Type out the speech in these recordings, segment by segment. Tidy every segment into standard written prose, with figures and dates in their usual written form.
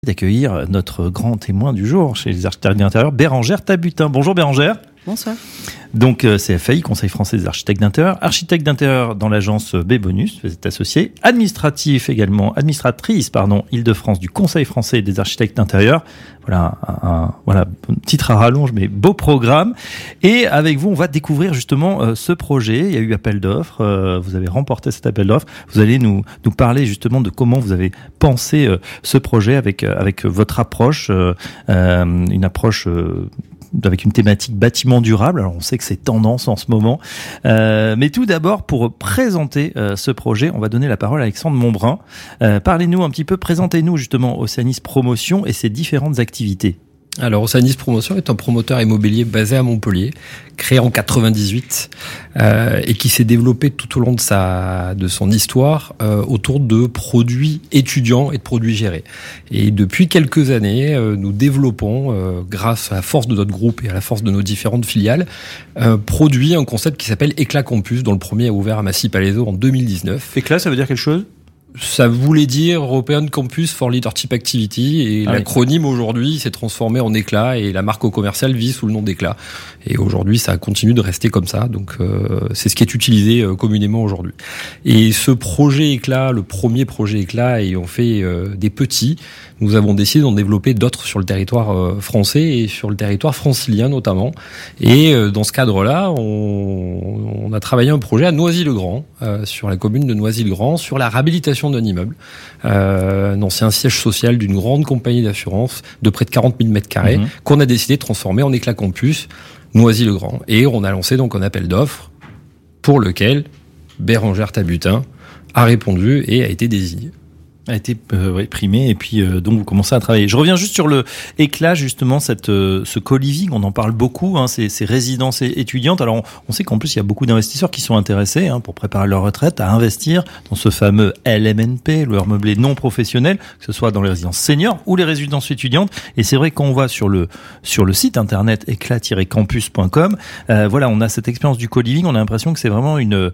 D'accueillir notre grand témoin du jour chez les architectes d'intérieur, Bérengère Tabutin. Bonjour Bérengère. Bonsoir. Donc CFAI, Conseil français des architectes d'intérieur, architecte d'intérieur dans l'agence B-Bonus, vous êtes associé, administratrice Île-de-France du Conseil français des architectes d'intérieur. Voilà, un titre à rallonge, mais beau programme. Et avec vous, on va découvrir justement ce projet. Il y a eu appel d'offres, vous avez remporté cet appel d'offres. Vous allez nous parler justement de comment vous avez pensé ce projet avec votre approche, une approche avec une thématique bâtiment durable. Alors on sait que c'est tendance en ce moment, mais tout d'abord pour présenter ce projet, on va donner la parole à Alexandre Montbrun. Parlez-nous un petit peu, présentez-nous justement Oceanis Promotion et ses différentes activités. Alors, Oceanis Promotion est un promoteur immobilier basé à Montpellier, créé en 98 et qui s'est développé tout au long de son histoire autour de produits étudiants et de produits gérés. Et depuis quelques années, nous développons, grâce à la force de notre groupe et à la force de nos différentes filiales, un concept qui s'appelle Éclat Campus, dont le premier a ouvert à Massy-Palaiseau en 2019. Éclat, ça veut dire quelque chose ? Ça voulait dire European Campus for Leadership Activity et l'acronyme aujourd'hui s'est transformé en Éclat et la marque au commercial vit sous le nom d'Éclat. Et aujourd'hui, ça continue de rester comme ça. Donc, c'est ce qui est utilisé communément aujourd'hui. Et ce projet Éclat, le premier projet Éclat, ayant fait des petits, nous avons décidé d'en développer d'autres sur le territoire français et sur le territoire francilien notamment. Et dans ce cadre-là, on a travaillé un projet à Noisy-le-Grand, sur la commune de Noisy-le-Grand, sur la réhabilitation d'un immeuble, un ancien siège social d'une grande compagnie d'assurance de près de 40 000 m2 qu'on a décidé de transformer en Éclat Campus Noisy-le-Grand. Et on a lancé donc un appel d'offres pour lequel Bérengère Tabutin a répondu et a été désigné. A été primé et puis donc vous commencez à travailler. Je reviens juste sur le Éclat, justement, ce co-living, on en parle beaucoup, ces résidences étudiantes. Alors on sait qu'en plus il y a beaucoup d'investisseurs qui sont intéressés pour préparer leur retraite à investir dans ce fameux LMNP, loueur meublé non professionnel, que ce soit dans les résidences seniors ou les résidences étudiantes. Et c'est vrai quand on va sur le site internet éclat-campus.com, on a cette expérience du co-living, on a l'impression que c'est vraiment une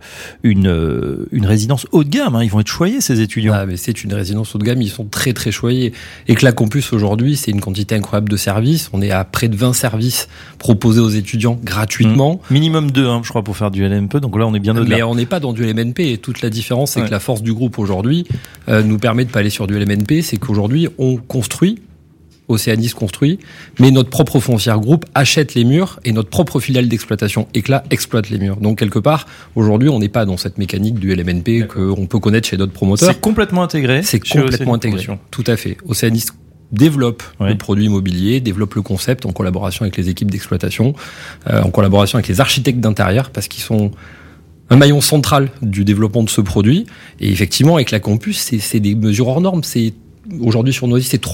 résidence haut de gamme. Ils vont être choyés ces étudiants. Ah mais c'est une résidences haut de gamme, ils sont très très choyés. Éclat Campus aujourd'hui, c'est une quantité incroyable de services. On est à près de 20 services proposés aux étudiants gratuitement. Minimum 2, je crois, pour faire du LMNP. Donc là, on est bien au-delà. Mais on n'est pas dans du LMNP. Et toute la différence, c'est que la force du groupe aujourd'hui nous permet de pas aller sur du LMNP. C'est qu'aujourd'hui, on construit. Oceanis construit, mais notre propre foncière groupe achète les murs et notre propre filiale d'exploitation Éclat exploite les murs. Donc quelque part, aujourd'hui, on n'est pas dans cette mécanique du LMNP qu'on peut connaître chez d'autres promoteurs. C'est complètement intégré. C'est complètement intégré. Tout à fait. Oceanis développe le produit immobilier, développe le concept en collaboration avec les équipes d'exploitation, en collaboration avec les architectes d'intérieur, parce qu'ils sont un maillon central du développement de ce produit. Et effectivement, avec la campus, c'est des mesures hors normes. Aujourd'hui, sur Noisy, c'est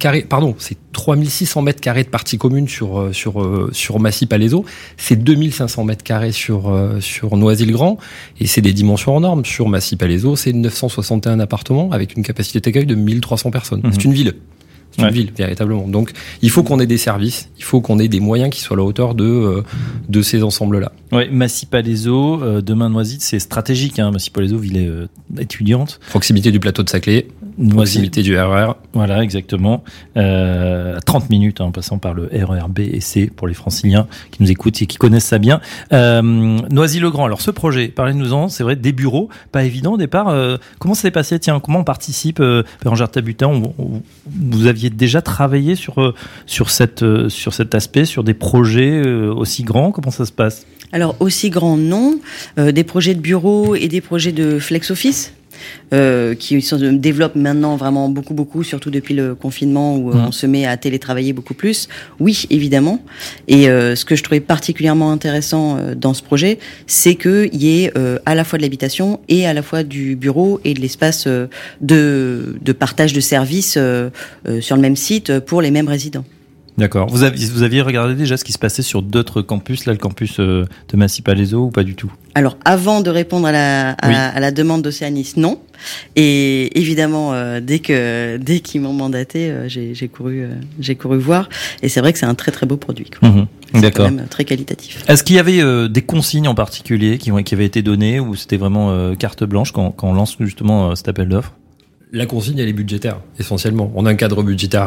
3600 mètres carrés de partie commune sur Massy-Palaiseau. C'est 2500 mètres carrés sur Noisy-le-Grand. Et c'est des dimensions hors normes. Sur Massy-Palaiseau, c'est 961 appartements avec une capacité d'accueil de 1300 personnes. C'est une ville. C'est une ville, véritablement. Donc, il faut qu'on ait des services, il faut qu'on ait des moyens qui soient à la hauteur de ces ensembles-là. Ouais, Massy-Palaiseau, demain Noisy, c'est stratégique, Massy-Palaiseau, ville étudiante. Proximité du plateau de Saclay, proximité du RER. Voilà, exactement. 30 minutes, en passant par le RER B et C pour les franciliens qui nous écoutent et qui connaissent ça bien. Noisy-le-Grand. Alors, ce projet, parlez-nous-en, c'est vrai, des bureaux, pas évident au départ. Comment ça s'est passé? Comment on participe, Bérengère Tabutin? Vous aviez déjà travaillé sur cet aspect, sur des projets aussi grands? Comment ça se passe? Alors, aussi grands, non. Des projets de bureau et des projets de flex office qui se développent maintenant vraiment beaucoup, surtout depuis le confinement où on se met à télétravailler beaucoup plus. Oui, évidemment. Et ce que je trouvais particulièrement intéressant dans ce projet, c'est qu'il y ait à la fois de l'habitation et à la fois du bureau et de l'espace de partage de services sur le même site pour les mêmes résidents. D'accord. Vous aviez regardé déjà ce qui se passait sur d'autres campus, là, le campus de Massy-Palaiseau, ou pas du tout? Alors, avant de répondre à la demande d'Oceanis, non. Et évidemment, dès qu'ils m'ont mandaté, j'ai couru voir. Et c'est vrai que c'est un très très beau produit. C'est D'accord. quand même très qualitatif. Est-ce qu'il y avait des consignes en particulier qui avaient été données, ou c'était vraiment carte blanche quand on lance justement cet appel d'offres? La consigne, elle est budgétaire, essentiellement. On a un cadre budgétaire